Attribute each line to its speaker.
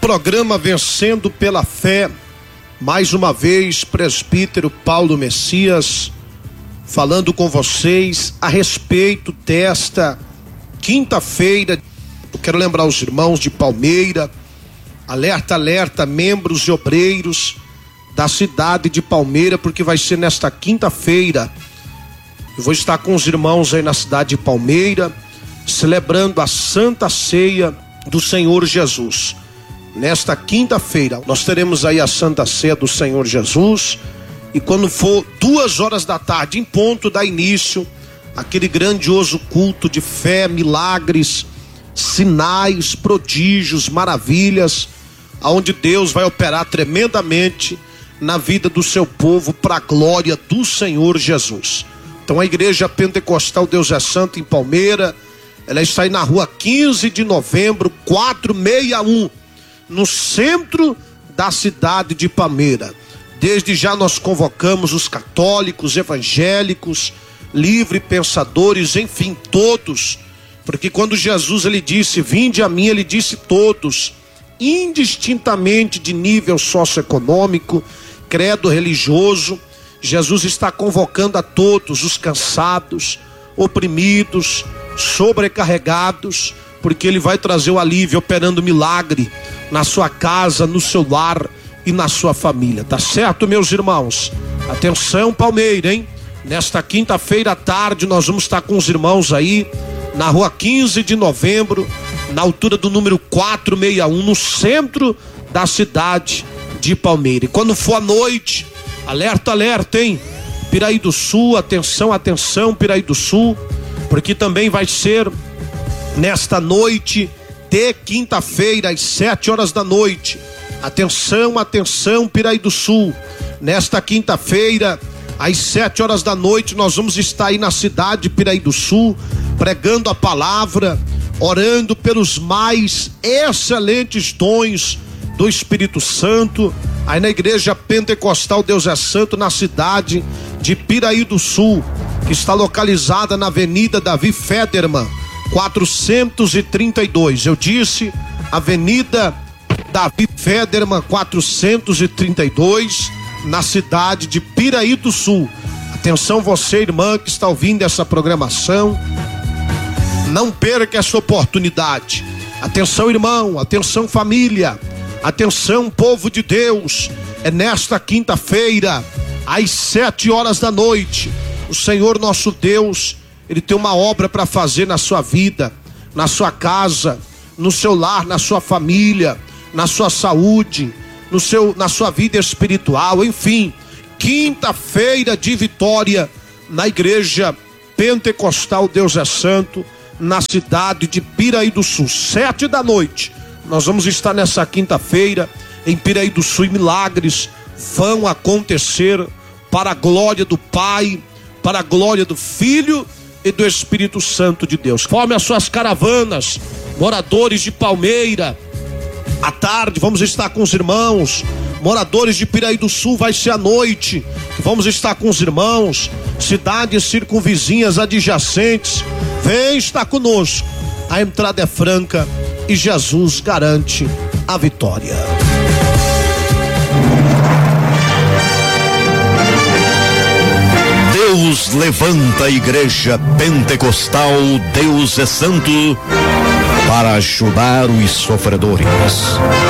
Speaker 1: programa Vencendo pela Fé, mais uma vez, presbítero Paulo Messias, falando com vocês a respeito desta quinta-feira. Eu quero lembrar os irmãos de Palmeira, alerta, alerta, membros e obreiros da cidade de Palmeira, porque vai ser nesta quinta-feira. Eu vou estar com os irmãos aí na cidade de Palmeira, celebrando a Santa Ceia do Senhor Jesus. Nesta quinta-feira, nós teremos aí a Santa Ceia do Senhor Jesus, e quando for 2 da tarde, em ponto, dá início aquele grandioso culto de fé, milagres, sinais, prodígios, maravilhas, aonde Deus vai operar tremendamente na vida do seu povo para a glória do Senhor Jesus. Então a Igreja Pentecostal Deus é Santo em Palmeira, ela está aí na rua 15 de novembro, 461, no centro da cidade de Palmeira. Desde já nós convocamos os católicos, evangélicos, livre pensadores, enfim, todos, porque quando Jesus ele disse, vinde a mim, ele disse todos, indistintamente de nível socioeconômico, credo religioso. Jesus está convocando a todos os cansados, oprimidos, sobrecarregados, porque ele vai trazer o alívio, operando milagre na sua casa, no seu lar e na sua família, tá certo, meus irmãos? Atenção, Palmeira, hein? Nesta quinta-feira à tarde nós vamos estar com os irmãos aí na rua 15 de novembro, na altura do número 461, no centro da cidade de Palmeira. E quando for à noite, alerta, alerta, hein? Piraí do Sul, atenção, atenção, Piraí do Sul, porque também vai ser nesta noite de quinta-feira, às 7 da noite. Atenção, atenção, Piraí do Sul. Nesta quinta-feira, às 7 da noite, nós vamos estar aí na cidade de Piraí do Sul, pregando a palavra, orando pelos mais excelentes dons do Espírito Santo, aí na Igreja Pentecostal Deus é Santo, na cidade de Piraí do Sul, que está localizada na Avenida Davi Federman, 432. Eu disse Avenida Davi Federman 432, na cidade de Piraí do Sul. Atenção você, irmã, que está ouvindo essa programação, não perca essa oportunidade. Atenção, irmão, atenção, família, atenção, povo de Deus. É nesta quinta-feira, às 7 da noite, o Senhor nosso Deus, ele tem uma obra para fazer na sua vida, na sua casa, no seu lar, na sua família, na sua saúde, na sua vida espiritual, enfim. Quinta-feira de vitória na Igreja Pentecostal Deus é Santo, na cidade de Piraí do Sul, 7 da noite. Nós vamos estar nessa quinta-feira em Piraí do Sul, e milagres vão acontecer para a glória do Pai, para a glória do Filho e do Espírito Santo de Deus. Forme as suas caravanas, moradores de Palmeira. À tarde vamos estar com os irmãos, moradores de Piraí do Sul, vai ser à noite, vamos estar com os irmãos, cidades circunvizinhas adjacentes, vem estar conosco, a entrada é franca e Jesus garante a vitória.
Speaker 2: Deus levanta a Igreja Pentecostal Deus é Santo para ajudar os sofredores.